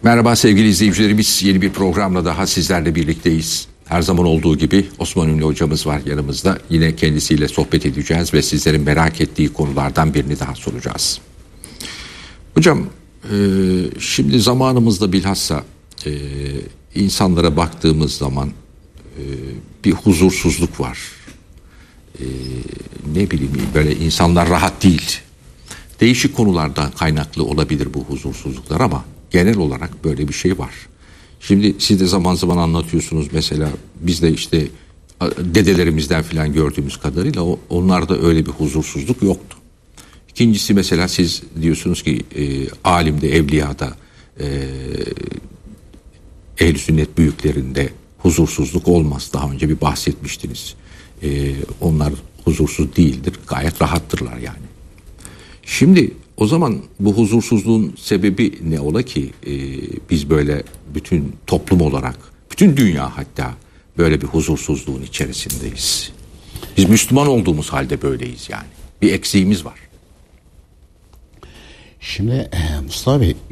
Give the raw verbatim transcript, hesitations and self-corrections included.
Merhaba sevgili izleyicilerimiz, yeni bir programla daha sizlerle birlikteyiz. Her zaman olduğu gibi Osman Ünlü hocamız var yanımızda. Yine kendisiyle sohbet edeceğiz ve sizlerin merak ettiği konulardan birini daha soracağız. Hocam, e, şimdi zamanımızda bilhassa e, insanlara baktığımız zaman e, bir huzursuzluk var. E, ne bileyim, böyle insanlar rahat değil. Değişik konulardan kaynaklı olabilir bu huzursuzluklar ama genel olarak böyle bir şey var. Şimdi siz de zaman zaman anlatıyorsunuz, mesela biz de işte dedelerimizden falan gördüğümüz kadarıyla onlarda öyle bir huzursuzluk yoktu. İkincisi, mesela siz diyorsunuz ki e, alimde, evliyada, e, ehl-i sünnet büyüklerinde huzursuzluk olmaz. Daha önce bir bahsetmiştiniz. E, onlar huzursuz değildir, gayet rahattırlar yani. Şimdi o zaman bu huzursuzluğun sebebi ne ola ki e, biz böyle bütün toplum olarak, bütün dünya hatta böyle bir huzursuzluğun içerisindeyiz. Biz Müslüman olduğumuz halde böyleyiz yani. Bir eksiğimiz var. Şimdi Mustafa Bey,